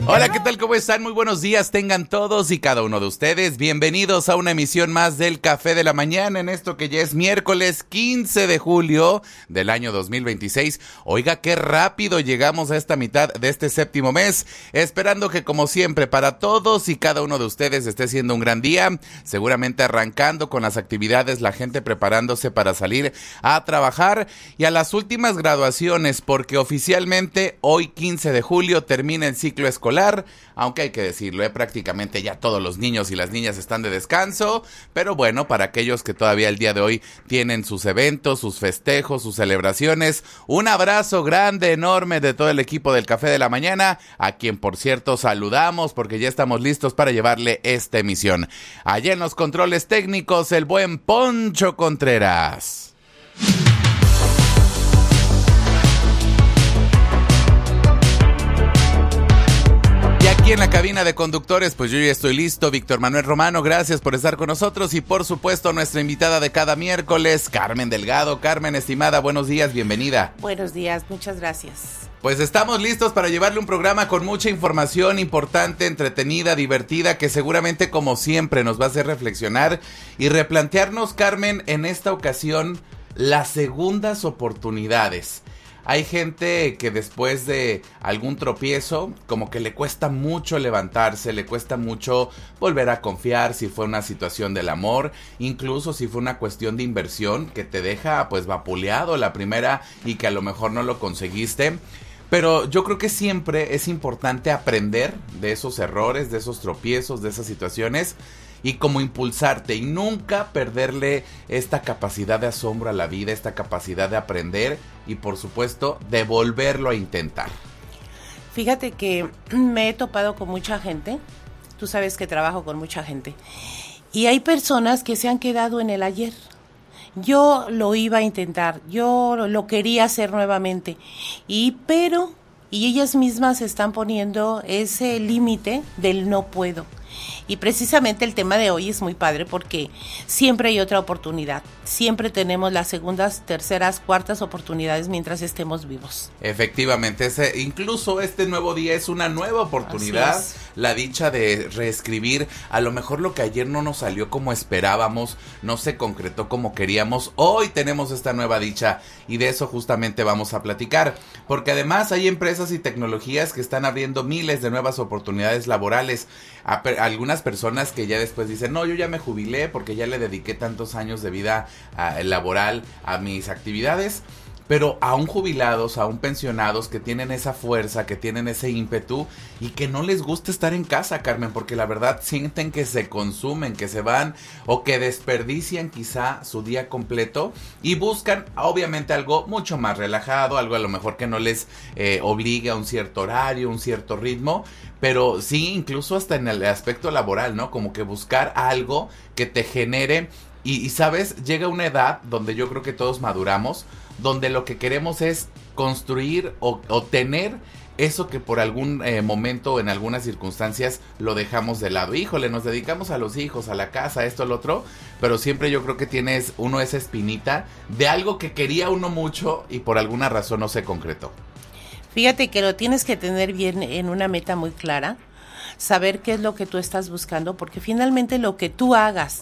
Hola, ¿qué tal? ¿Cómo están? Muy buenos días tengan todos y cada uno de ustedes. Bienvenidos a una emisión más del Café de la Mañana en esto que ya es miércoles 15 de julio del año 2026. Oiga, qué rápido llegamos a esta mitad de este séptimo mes, esperando que como siempre para todos y cada uno de ustedes esté siendo un gran día, seguramente arrancando con las actividades, la gente preparándose para salir a trabajar y a las últimas graduaciones, porque oficialmente hoy 15 de julio termina el ciclo escolar, aunque hay que decirlo, prácticamente ya todos los niños y las niñas están de descanso, pero bueno, para aquellos que todavía el día de hoy tienen sus eventos, sus festejos, sus celebraciones, un abrazo grande, enorme de todo el equipo del Café de la Mañana, a quien por cierto saludamos porque ya estamos listos para llevarle esta emisión. Allá en los controles técnicos, el buen Poncho Contreras. Aquí en la cabina de conductores, pues yo ya estoy listo, Víctor Manuel Romano, gracias por estar con nosotros y por supuesto nuestra invitada de cada miércoles, Carmen Delgado. Carmen, estimada, buenos días, bienvenida. Buenos días, muchas gracias. Pues estamos listos para llevarle un programa con mucha información importante, entretenida, divertida, que seguramente como siempre nos va a hacer reflexionar y replantearnos, Carmen, en esta ocasión, las segundas oportunidades. Hay gente que después de algún tropiezo, como que le cuesta mucho levantarse, le cuesta mucho volver a confiar si fue una situación del amor, incluso si fue una cuestión de inversión que te deja pues vapuleado la primera y que a lo mejor no lo conseguiste. Pero yo creo que siempre es importante aprender de esos errores, de esos tropiezos, de esas situaciones y como impulsarte y nunca perderle esta capacidad de asombro a la vida, esta capacidad de aprender y por supuesto de volverlo a intentar. Fíjate que me he topado con mucha gente, tú sabes que trabajo con mucha gente y hay personas que se han quedado en el ayer. Yo lo iba a intentar, yo lo quería hacer nuevamente y ellas mismas están poniendo ese límite del no puedo. Y precisamente el tema de hoy es muy padre porque siempre hay otra oportunidad. Siempre tenemos las segundas, terceras, cuartas oportunidades mientras estemos vivos. Efectivamente, incluso este nuevo día es una nueva oportunidad. La dicha de reescribir a lo mejor lo que ayer no nos salió como esperábamos, no se concretó como queríamos. Hoy tenemos esta nueva dicha y de eso justamente vamos a platicar. Porque además hay empresas y tecnologías que están abriendo miles de nuevas oportunidades laborales. Algunas personas que ya después dicen, no, yo ya me jubilé porque ya le dediqué tantos años de vida laboral a mis actividades, pero aún jubilados, aún pensionados que tienen esa fuerza, que tienen ese ímpetu y que no les gusta estar en casa, Carmen, porque la verdad sienten que se consumen, que se van o que desperdician quizá su día completo y buscan obviamente algo mucho más relajado, algo a lo mejor que no les obligue a un cierto horario, un cierto ritmo, pero sí incluso hasta en el aspecto laboral, ¿no? Como que buscar algo que te genere y sabes, llega una edad donde yo creo que todos maduramos, donde lo que queremos es construir o tener eso que por algún momento o en algunas circunstancias lo dejamos de lado. Híjole, nos dedicamos a los hijos, a la casa, esto, lo otro, pero siempre yo creo que tienes uno esa espinita de algo que quería uno mucho y por alguna razón no se concretó. Fíjate que lo tienes que tener bien en una meta muy clara, saber qué es lo que tú estás buscando, porque finalmente lo que tú hagas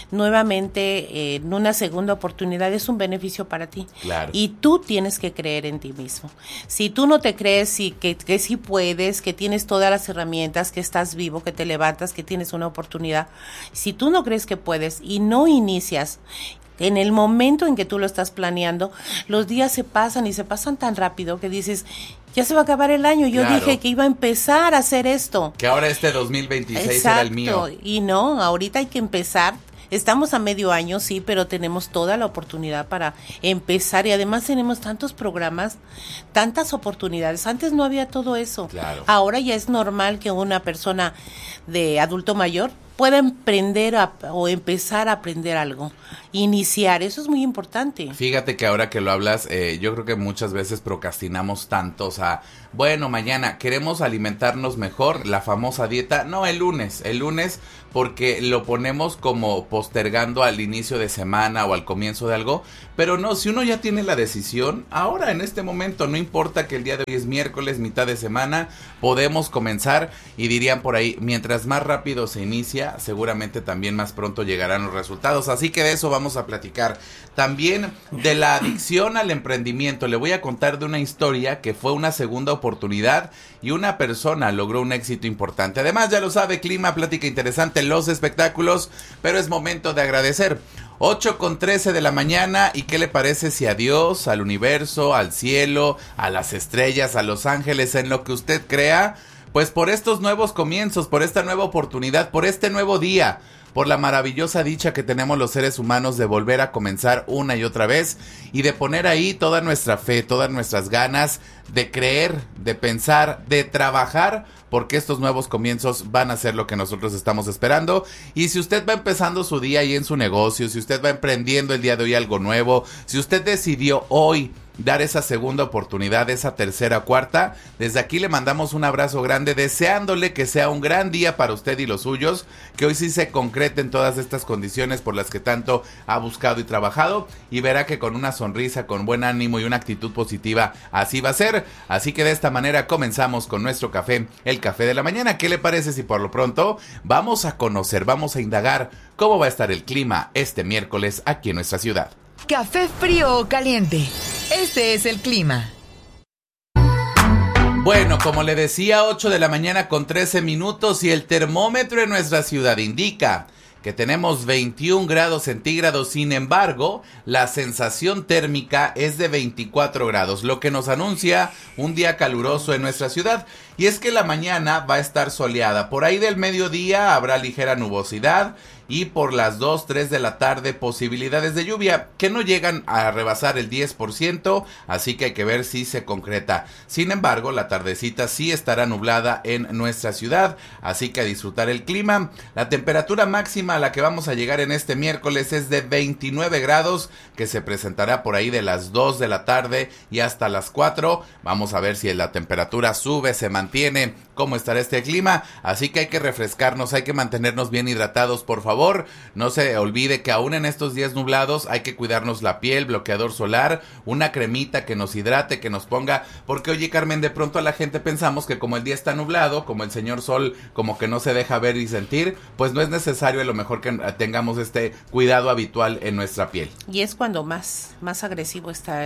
nuevamente en una segunda oportunidad es un beneficio para ti. Claro. Y tú tienes que creer en ti mismo. Si tú no te crees y que sí puedes, que tienes todas las herramientas, que estás vivo, que te levantas, que tienes una oportunidad, si tú no crees que puedes y no inicias en el momento en que tú lo estás planeando, los días se pasan y se pasan tan rápido que dices, ya se va a acabar el año. Yo dije que iba a empezar a hacer esto. Que ahora este 2026 era el mío. Y no, ahorita hay que empezar. Estamos a medio año, sí, pero tenemos toda la oportunidad para empezar y además tenemos tantos programas, tantas oportunidades. Antes no había todo eso. Claro. Ahora ya es normal que una persona de adulto mayor pueda emprender o empezar a aprender algo, iniciar, eso es muy importante. Fíjate que ahora que lo hablas, yo creo que muchas veces procrastinamos tanto, o sea, bueno, mañana queremos alimentarnos mejor, la famosa dieta, no, el lunes, porque lo ponemos como postergando al inicio de semana o al comienzo de algo, pero no, si uno ya tiene la decisión, ahora en este momento, no importa que el día de hoy es miércoles, mitad de semana, podemos comenzar y dirían por ahí, mientras más rápido se inicia, seguramente también más pronto llegarán los resultados, así que de eso vamos a platicar. También de la adicción al emprendimiento, le voy a contar de una historia que fue una segunda oportunidad y una persona logró un éxito importante. Además, ya lo sabe, clima, plática interesante, los espectáculos, pero es momento de agradecer. 8:13 de la mañana, ¿y qué le parece si a Dios, al universo, al cielo, a las estrellas, a los ángeles, en lo que usted crea, pues por estos nuevos comienzos, por esta nueva oportunidad, por este nuevo día, por la maravillosa dicha que tenemos los seres humanos de volver a comenzar una y otra vez y de poner ahí toda nuestra fe, todas nuestras ganas de creer, de pensar, de trabajar, porque estos nuevos comienzos van a ser lo que nosotros estamos esperando. Y si usted va empezando su día ahí en su negocio, si usted va emprendiendo el día de hoy algo nuevo, si usted decidió hoy dar esa segunda oportunidad, esa tercera, cuarta, desde aquí le mandamos un abrazo grande, deseándole que sea un gran día para usted y los suyos, que hoy sí se concreten todas estas condiciones por las que tanto ha buscado y trabajado, y verá que con una sonrisa, con buen ánimo y una actitud positiva, así va a ser. Así que de esta manera comenzamos con nuestro café, el café de la mañana. ¿Qué le parece si por lo pronto vamos a conocer, vamos a indagar cómo va a estar el clima este miércoles aquí en nuestra ciudad? ¿Café frío o caliente? Este es el clima. Bueno, como le decía, 8 de la mañana con 13 minutos y el termómetro en nuestra ciudad indica que tenemos 21 grados centígrados. Sin embargo, la sensación térmica es de 24 grados, lo que nos anuncia un día caluroso en nuestra ciudad. Y es que la mañana va a estar soleada. Por ahí del mediodía habrá ligera nubosidad y por las 2, 3 de la tarde posibilidades de lluvia que no llegan a rebasar el 10%, así que hay que ver si se concreta. Sin embargo, la tardecita sí estará nublada en nuestra ciudad, así que a disfrutar el clima. La temperatura máxima a la que vamos a llegar en este miércoles es de 29 grados, que se presentará por ahí de las 2 de la tarde y hasta las 4. Vamos a ver si la temperatura sube, se mantiene, cómo estará este clima, así que hay que refrescarnos, hay que mantenernos bien hidratados, por favor. No se olvide que aún en estos días nublados hay que cuidarnos la piel, bloqueador solar, una cremita que nos hidrate, que nos ponga, porque oye Carmen, de pronto a la gente pensamos que como el día está nublado, como el señor sol como que no se deja ver y sentir, pues no es necesario a lo mejor que tengamos este cuidado habitual en nuestra piel. Y es cuando más agresivo está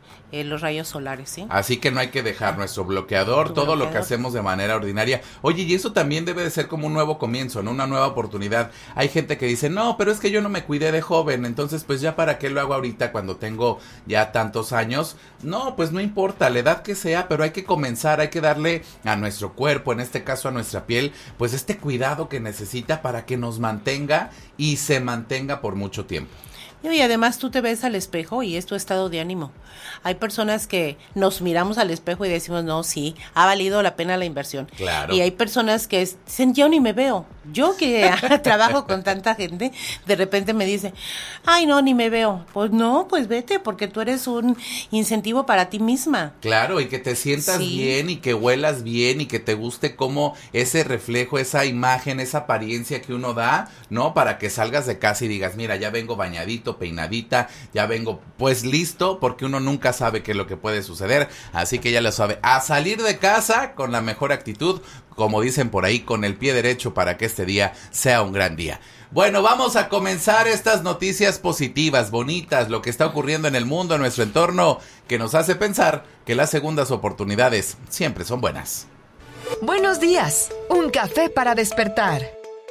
los rayos solares, ¿sí? Así que no hay que dejar nuestro bloqueador, todo lo que hacemos de manera ordinaria. Oye, y eso también debe de ser como un nuevo comienzo, ¿no? Una nueva oportunidad. Hay gente que dice, no, pero es que yo no me cuidé de joven, entonces pues ya para qué lo hago ahorita cuando tengo ya tantos años. No, pues no importa, la edad que sea, pero hay que comenzar, hay que darle a nuestro cuerpo, en este caso a nuestra piel, pues este cuidado que necesita para que nos mantenga y se mantenga por mucho tiempo. Y además tú te ves al espejo y es tu estado de ánimo. Hay personas que nos miramos al espejo y decimos, no, sí, ha valido la pena la inversión. Claro. Y hay personas que dicen, yo ni me veo. Yo que trabajo con tanta gente, de repente me dice, ay, no, ni me veo. Pues no, pues vete, porque tú eres un incentivo para ti misma. Claro, y que te sientas bien y que huelas bien y que te guste como ese reflejo, esa imagen, esa apariencia que uno da, ¿no? Para que salgas de casa y digas, mira, ya vengo bañadito, peinadita, ya vengo pues listo, porque uno nunca sabe qué es lo que puede suceder, así que ya lo sabe, a salir de casa con la mejor actitud, como dicen por ahí, con el pie derecho para que este día sea un gran día. Bueno, vamos a comenzar estas noticias positivas, bonitas, lo que está ocurriendo en el mundo, en nuestro entorno, que nos hace pensar que las segundas oportunidades siempre son buenas. Buenos días, un café para despertar.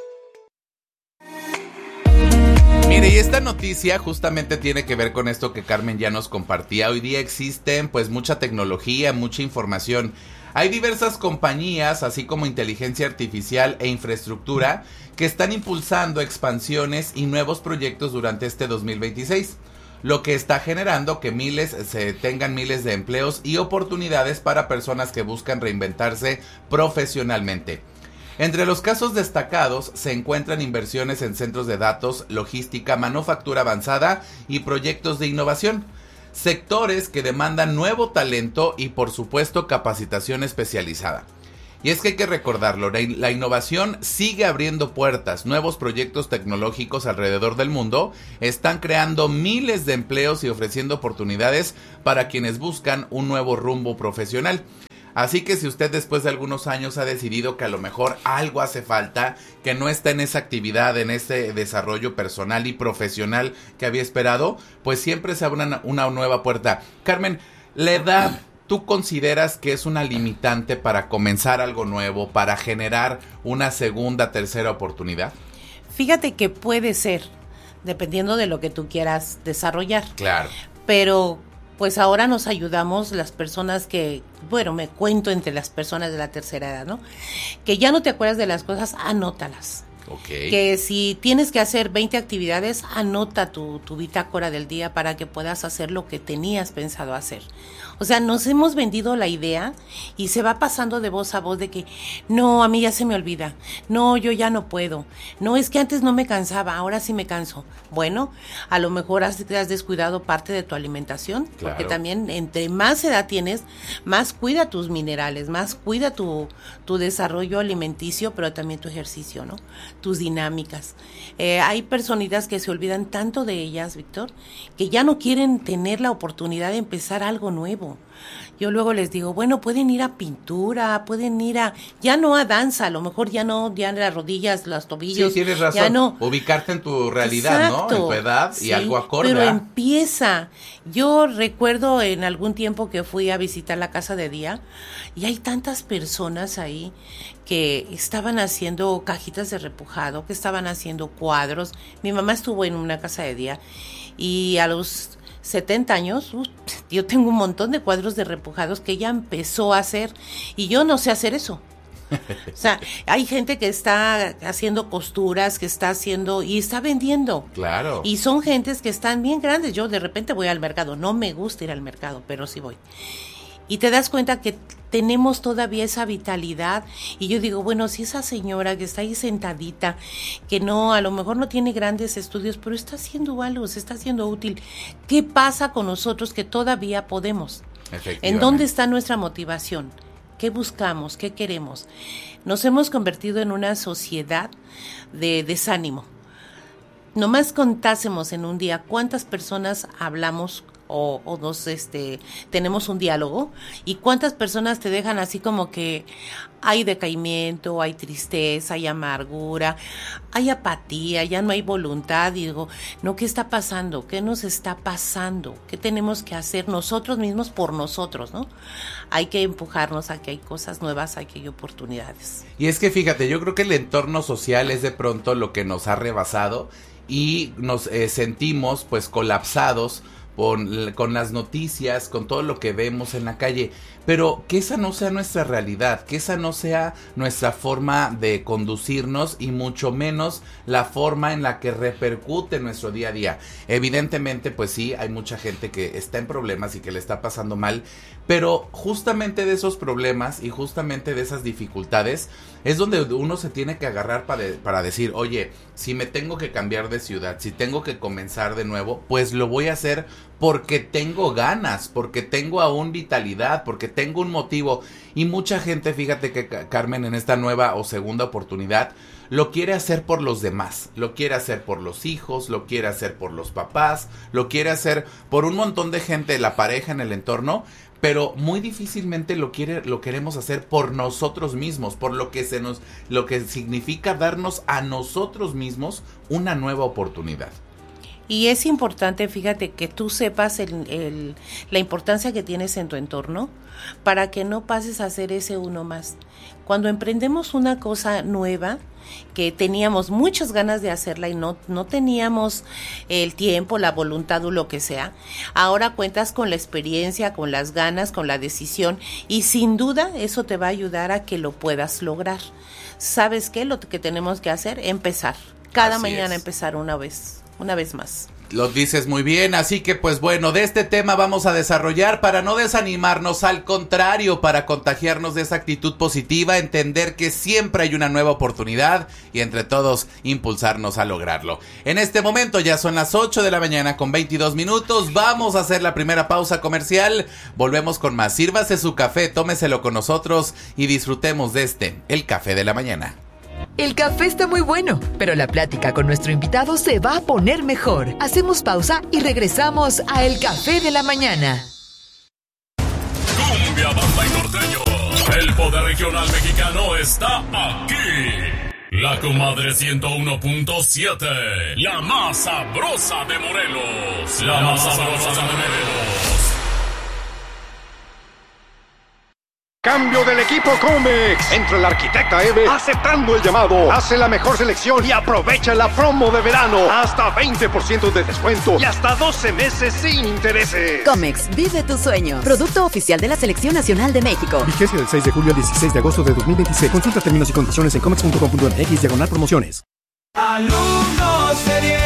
Mire, y esta noticia justamente tiene que ver con esto que Carmen ya nos compartía. Hoy día existen pues mucha tecnología, mucha información. Hay diversas compañías, así como inteligencia artificial e infraestructura, que están impulsando expansiones y nuevos proyectos durante este 2026, lo que está generando que tengan miles de empleos y oportunidades para personas que buscan reinventarse profesionalmente. Entre los casos destacados se encuentran inversiones en centros de datos, logística, manufactura avanzada y proyectos de innovación. sectores que demandan nuevo talento y por supuesto capacitación especializada. Y es que hay que recordarlo, la innovación sigue abriendo puertas, nuevos proyectos tecnológicos alrededor del mundo están creando miles de empleos y ofreciendo oportunidades para quienes buscan un nuevo rumbo profesional. Así que si usted después de algunos años ha decidido que a lo mejor algo hace falta, que no está en esa actividad, en ese desarrollo personal y profesional que había esperado, pues siempre se abre una nueva puerta. Carmen, la edad, ¿tú consideras que es una limitante para comenzar algo nuevo, para generar una segunda, tercera oportunidad? Fíjate que puede ser, dependiendo de lo que tú quieras desarrollar. Claro. Pero pues ahora nos ayudamos las personas que, bueno, me cuento entre las personas de la tercera edad, ¿no? Que ya no te acuerdas de las cosas, anótalas. Okay. Que si tienes que hacer 20 actividades, anota tu bitácora del día para que puedas hacer lo que tenías pensado hacer. O sea, nos hemos vendido la idea y se va pasando de voz a voz de que no, a mí ya se me olvida, no, yo ya no puedo, no, es que antes no me cansaba, ahora sí me canso. Bueno, a lo mejor has descuidado parte de tu alimentación, claro, porque también entre más edad tienes, más cuida tus minerales, más cuida tu desarrollo alimenticio, pero también tu ejercicio, ¿no? Tus dinámicas. Hay personitas que se olvidan tanto de ellas, Víctor, que ya no quieren tener la oportunidad de empezar algo nuevo. Yo luego les digo, bueno, pueden ir a pintura, pueden ir ya no a danza, a lo mejor ya las rodillas, los tobillos. Sí, tienes razón, ya no. Ubicarte en tu realidad, exacto, ¿no? En tu edad, sí, y algo acorde. Pero empieza. Yo recuerdo en algún tiempo que fui a visitar la casa de día y hay tantas personas ahí que estaban haciendo cajitas de repujado, que estaban haciendo cuadros. Mi mamá estuvo en una casa de día y a los 70 años, yo tengo un montón de cuadros de repujados que ella empezó a hacer y yo no sé hacer eso. O sea, hay gente que está haciendo costuras, que está haciendo y está vendiendo. Claro. Y son gentes que están bien grandes. Yo de repente voy al mercado, no me gusta ir al mercado, pero sí voy. Y te das cuenta que tenemos todavía esa vitalidad. Y yo digo, bueno, si esa señora que está ahí sentadita, que no, a lo mejor no tiene grandes estudios, pero está haciendo algo, se está haciendo útil. ¿Qué pasa con nosotros que todavía podemos? ¿En dónde está nuestra motivación? ¿Qué buscamos? ¿Qué queremos? Nos hemos convertido en una sociedad de desánimo. Nomás contásemos en un día cuántas personas hablamos o nos tenemos un diálogo y cuántas personas te dejan así como que hay decaimiento, hay tristeza, hay amargura, hay apatía, ya no hay voluntad. Y digo, no, ¿qué está pasando? ¿Qué nos está pasando? ¿Qué tenemos que hacer nosotros mismos por nosotros, no? Hay que empujarnos a que hay cosas nuevas, a que hay oportunidades. Y es que fíjate, yo creo que el entorno social es de pronto lo que nos ha rebasado y nos sentimos pues colapsados con las noticias, con todo lo que vemos en la calle, pero que esa no sea nuestra realidad, que esa no sea nuestra forma de conducirnos y mucho menos la forma en la que repercute nuestro día a día. Evidentemente, pues sí, hay mucha gente que está en problemas y que le está pasando mal, pero justamente de esos problemas y justamente de esas dificultades es donde uno se tiene que agarrar para decir, oye, si me tengo que cambiar de ciudad, si tengo que comenzar de nuevo, pues lo voy a hacer porque tengo ganas, porque tengo aún vitalidad, porque tengo un motivo. Y mucha gente, fíjate que Carmen, en esta nueva o segunda oportunidad, lo quiere hacer por los demás, lo quiere hacer por los hijos, lo quiere hacer por los papás, lo quiere hacer por un montón de gente, la pareja en el entorno, pero muy difícilmente lo queremos hacer por nosotros mismos, por lo que significa darnos a nosotros mismos una nueva oportunidad. Y es importante, fíjate, que tú sepas la importancia que tienes en tu entorno para que no pases a hacer ese uno más. Cuando emprendemos una cosa nueva, que teníamos muchas ganas de hacerla y no teníamos el tiempo, la voluntad o lo que sea, ahora cuentas con la experiencia, con las ganas, con la decisión y sin duda eso te va a ayudar a que lo puedas lograr. ¿Sabes qué? Lo que tenemos que hacer, empezar. Cada mañana empezar una vez más. Lo dices muy bien, así que pues bueno, de este tema vamos a desarrollar para no desanimarnos, al contrario, para contagiarnos de esa actitud positiva, entender que siempre hay una nueva oportunidad y entre todos impulsarnos a lograrlo. En este momento ya son las 8 de la mañana con 22 minutos, vamos a hacer la primera pausa comercial, volvemos con más. Sírvase su café, tómeselo con nosotros y disfrutemos de el café de la mañana. El café está muy bueno, pero la plática con nuestro invitado se va a poner mejor. Hacemos pausa y regresamos a El Café de la Mañana. Cumbia, banda y norteño. El poder regional mexicano está aquí. La Comadre 101.7. La más sabrosa de Morelos. La más sabrosa de Morelos. Cambio del equipo Comex. Entra la arquitecta Eve aceptando el llamado. Hace la mejor selección y aprovecha la promo de verano. Hasta 20% de descuento y hasta 12 meses sin intereses. Comex, vive tu sueño. Producto oficial de la Selección Nacional de México. Vigencia del 6 de julio al 16 de agosto de 2026. Consulta términos y condiciones en comex.com.mx/promociones. Alumnos de 10,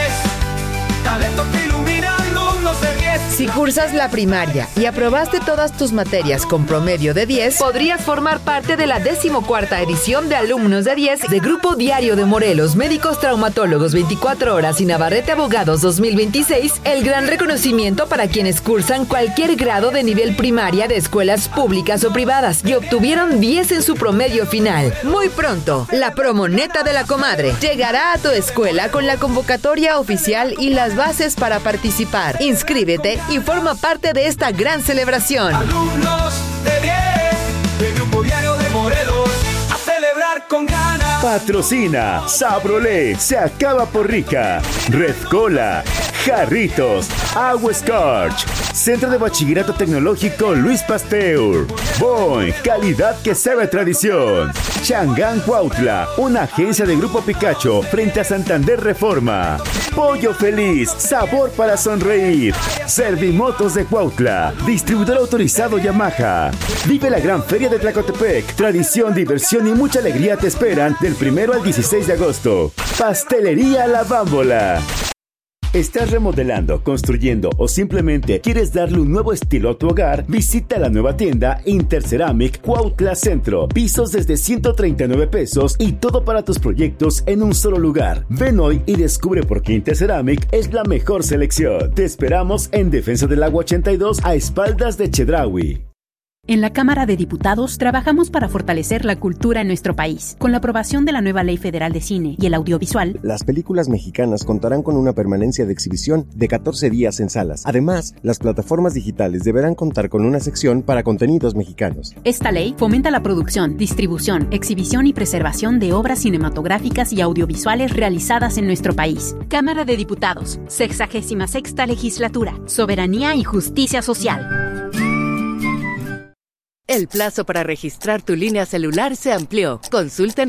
talento que ilumina, alumnos de 10. Si cursas la primaria y aprobaste todas tus materias con promedio de 10, podrías formar parte de la 14ª edición de Alumnos de 10 de Grupo Diario de Morelos, Médicos Traumatólogos 24 Horas y Navarrete Abogados 2026, el gran reconocimiento para quienes cursan cualquier grado de nivel primaria de escuelas públicas o privadas y obtuvieron 10 en su promedio final. Muy pronto, la promoneta de la comadre llegará a tu escuela con la convocatoria oficial y las bases para participar. Inscríbete y forma parte de esta gran celebración. Alumnos de 10, del Grupo Diario de Morelos, a celebrar con ganas. Patrocina Sabrolé, se acaba por rica. Red Cola, Jarritos, Agua Scorch, Centro de Bachillerato Tecnológico Luis Pasteur, Boing, calidad que sabe a tradición. Changán Cuautla, una agencia de Grupo Picacho frente a Santander Reforma. Pollo Feliz, sabor para sonreír. Servimotos de Cuautla, distribuidor autorizado Yamaha. Vive la gran feria de Tlacotepec. Tradición, diversión y mucha alegría te esperan del 1 al 16 de agosto. Pastelería La Bámbola. ¿Estás remodelando, construyendo o simplemente quieres darle un nuevo estilo a tu hogar? Visita la nueva tienda Interceramic Cuautla Centro. Pisos desde 139 pesos y todo para tus proyectos en un solo lugar. Ven hoy y descubre por qué Interceramic es la mejor selección. Te esperamos en Defensa del Agua 82 a espaldas de Chedraui. En la Cámara de Diputados trabajamos para fortalecer la cultura en nuestro país. Con la aprobación de la nueva Ley Federal de Cine y el Audiovisual, las películas mexicanas contarán con una permanencia de exhibición de 14 días en salas. Además, las plataformas digitales deberán contar con una sección para contenidos mexicanos. Esta ley fomenta la producción, distribución, exhibición y preservación de obras cinematográficas y audiovisuales realizadas en nuestro país. Cámara de Diputados, 66ª Legislatura, Soberanía y Justicia Social. El plazo para registrar tu línea celular se amplió. Consulta en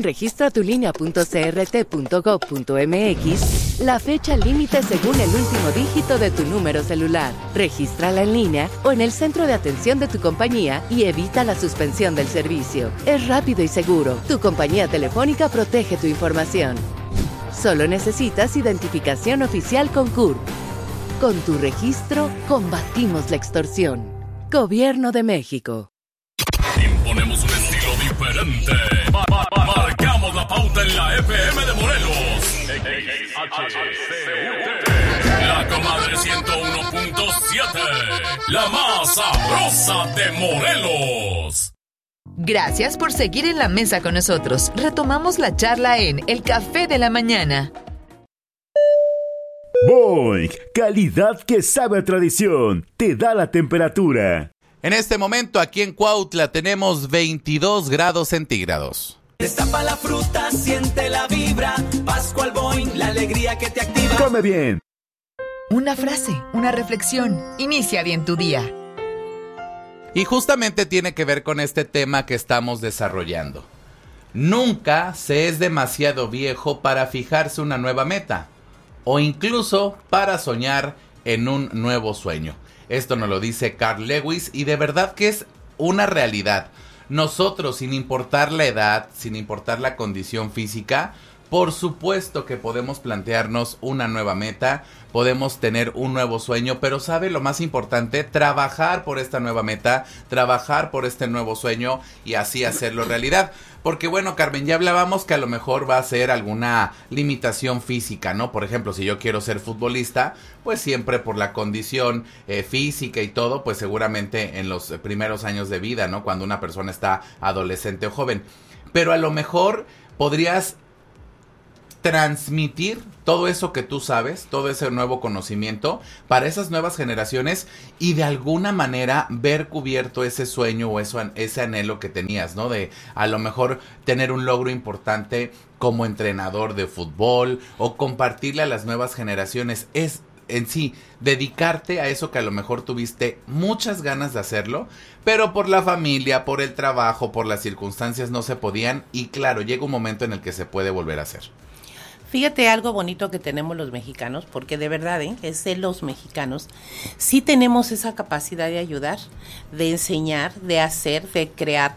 registratulinea.crt.gov.mx la fecha límite según el último dígito de tu número celular. Regístrala en línea o en el centro de atención de tu compañía y evita la suspensión del servicio. Es rápido y seguro. Tu compañía telefónica protege tu información. Solo necesitas identificación oficial con CURP. Con tu registro, combatimos la extorsión. Gobierno de México. Imponemos un estilo diferente. Marcamos la pauta en la FM de Morelos. La Comadre 101.7. La más sabrosa de Morelos. Gracias por seguir en la mesa con nosotros. Retomamos la charla en El Café de la Mañana. Boing, calidad que sabe a tradición. Te da la temperatura. En este momento aquí en Cuautla tenemos 22 grados centígrados. Destapa la fruta, siente la vibra. Pascual Boing, la alegría que te activa. Come bien. Una frase, una reflexión. Inicia bien tu día. Y justamente tiene que ver con este tema que estamos desarrollando. Nunca se es demasiado viejo para fijarse una nueva meta. O incluso para soñar en un nuevo sueño. Esto nos lo dice Carl Lewis y de verdad que es una realidad. Nosotros, sin importar la edad, sin importar la condición física, Por supuesto que podemos plantearnos una nueva meta, podemos tener un nuevo sueño, pero ¿sabe lo más importante? Trabajar por esta nueva meta, trabajar por este nuevo sueño y así hacerlo realidad. Porque bueno, Carmen, ya hablábamos que a lo mejor va a ser alguna limitación física, ¿no? Por ejemplo, si yo quiero ser futbolista, pues siempre por la condición física y todo, pues seguramente en los primeros años de vida, ¿no? Cuando una persona está adolescente o joven. Pero a lo mejor podrías transmitir todo eso que tú sabes, todo ese nuevo conocimiento para esas nuevas generaciones y de alguna manera ver cubierto ese sueño o ese anhelo que tenías, ¿no? De a lo mejor tener un logro importante como entrenador de fútbol o compartirle a las nuevas generaciones. Es en sí, dedicarte a eso que a lo mejor tuviste muchas ganas de hacerlo, pero por la familia, por el trabajo, por las circunstancias no se podían y claro, llega un momento en el que se puede volver a hacer. Fíjate algo bonito que tenemos los mexicanos, porque de verdad, es de los mexicanos, sí tenemos esa capacidad de ayudar, de enseñar, de hacer, de crear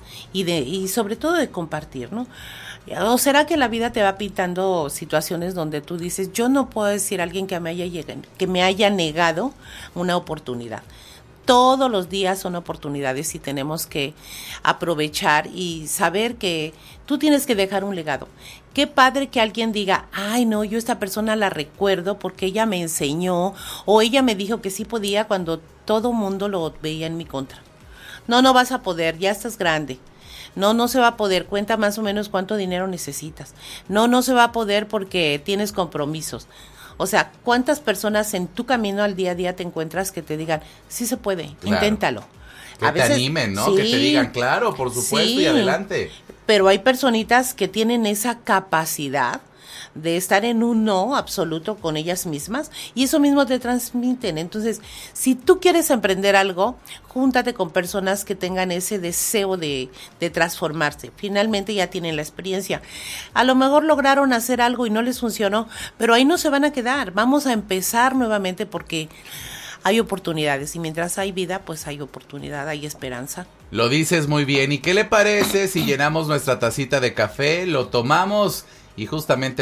y sobre todo de compartir, ¿no? ¿O será que la vida te va pintando situaciones donde tú dices, yo no puedo decir a alguien que me haya negado una oportunidad? Todos los días son oportunidades y tenemos que aprovechar y saber que tú tienes que dejar un legado. Qué padre que alguien diga, ay no, yo esta persona la recuerdo porque ella me enseñó o ella me dijo que sí podía cuando todo mundo lo veía en mi contra. No vas a poder, ya estás grande. No se va a poder, cuenta más o menos cuánto dinero necesitas. No se va a poder porque tienes compromisos. O sea, ¿cuántas personas en tu camino al día a día te encuentras que te digan, sí se puede, claro, inténtalo? Que te animen, ¿no? Sí, que te digan, claro, por supuesto, sí, y adelante. Pero hay personitas que tienen esa capacidad de estar en un no absoluto con ellas mismas y eso mismo te transmiten. Entonces, si tú quieres emprender algo, júntate con personas que tengan ese deseo de transformarse. Finalmente ya tienen la experiencia. A lo mejor lograron hacer algo y no les funcionó, pero ahí no se van a quedar. Vamos a empezar nuevamente porque hay oportunidades y mientras hay vida, pues hay oportunidad, hay esperanza. Lo dices muy bien. ¿Y qué le parece si llenamos nuestra tacita de café, lo tomamos y justamente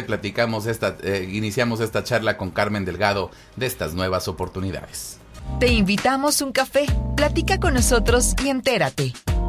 iniciamos esta charla con Carmen Delgado de estas nuevas oportunidades? Te invitamos un café, platica con nosotros y entérate.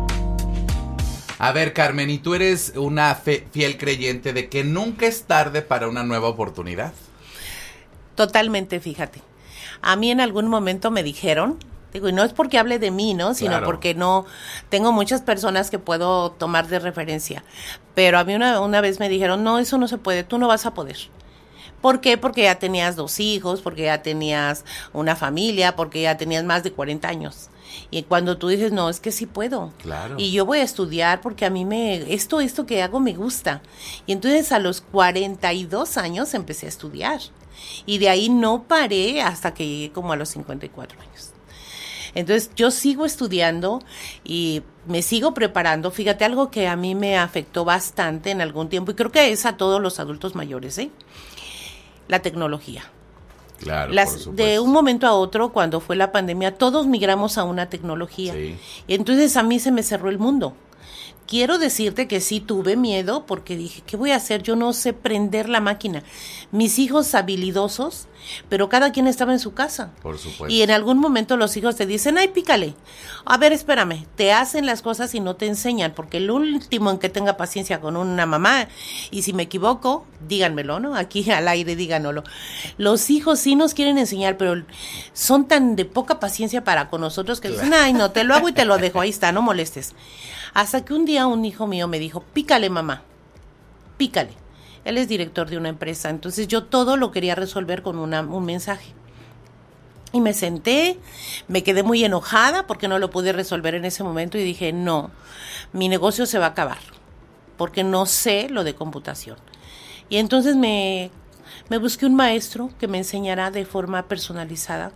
A ver, Carmen, ¿y tú eres una fiel creyente de que nunca es tarde para una nueva oportunidad? Totalmente, fíjate. A mí en algún momento me dijeron, digo, y no es porque hable de mí, ¿no? Sino claro, porque no tengo muchas personas que puedo tomar de referencia. Pero a mí una vez me dijeron, no, eso no se puede, tú no vas a poder. ¿Por qué? Porque ya tenías 2 hijos, porque ya tenías una familia, porque ya tenías más de 40 años. Y cuando tú dices, no, es que sí puedo. Claro. Y yo voy a estudiar porque a mí esto que hago me gusta. Y entonces a los 42 años empecé a estudiar. Y de ahí no paré hasta que llegué como a los 54 años. Entonces yo sigo estudiando y me sigo preparando. Fíjate, algo que a mí me afectó bastante en algún tiempo, y creo que es a todos los adultos mayores, la tecnología. Claro, por supuesto. De un momento a otro, cuando fue la pandemia, todos migramos a una tecnología. Sí. Y entonces a mí se me cerró el mundo. Quiero decirte que sí tuve miedo porque dije, ¿qué voy a hacer? Yo no sé prender la máquina. Mis hijos habilidosos, pero cada quien estaba en su casa. Por supuesto. Y en algún momento los hijos te dicen, ay, pícale. A ver, espérame, te hacen las cosas y no te enseñan, porque el último en que tenga paciencia con una mamá, y si me equivoco, díganmelo, ¿no? Aquí al aire, díganlo. Los hijos sí nos quieren enseñar, pero son tan de poca paciencia para con nosotros que dicen, ay, no, te lo hago y te lo dejo, ahí está, no molestes. Hasta que un día un hijo mío me dijo, pícale, mamá, pícale. Él es director de una empresa, entonces yo todo lo quería resolver con un mensaje. Y me senté, me quedé muy enojada porque no lo pude resolver en ese momento y dije, no, mi negocio se va a acabar porque no sé lo de computación. Y entonces me busqué un maestro que me enseñara de forma personalizada.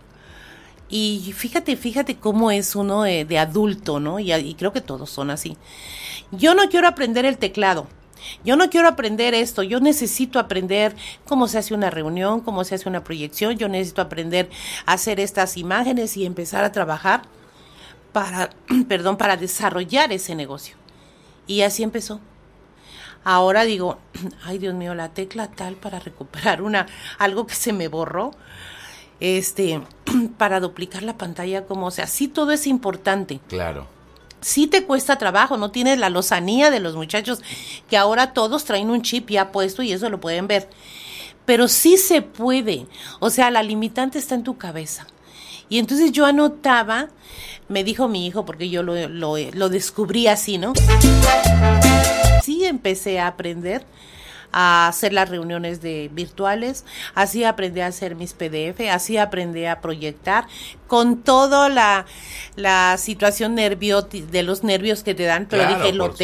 Y fíjate cómo es uno de adulto, ¿no? Y creo que todos son así. Yo no quiero aprender el teclado. Yo no quiero aprender esto. Yo necesito aprender cómo se hace una reunión, cómo se hace una proyección. Yo necesito aprender a hacer estas imágenes y empezar a trabajar para desarrollar ese negocio. Y así empezó. Ahora digo, ay Dios mío, la tecla tal para recuperar algo que se me borró, para duplicar la pantalla, como, o sea, sí todo es importante. Claro. Sí te cuesta trabajo, no tienes la lozanía de los muchachos, que ahora todos traen un chip ya puesto y eso lo pueden ver. Pero sí se puede, o sea, la limitante está en tu cabeza. Y entonces yo anotaba, me dijo mi hijo, porque yo lo descubrí así, ¿no? Sí empecé a aprender a hacer las reuniones virtuales, así aprendí a hacer mis PDF, así aprendí a proyectar, con toda la situación de los nervios que te dan, pero claro, dije,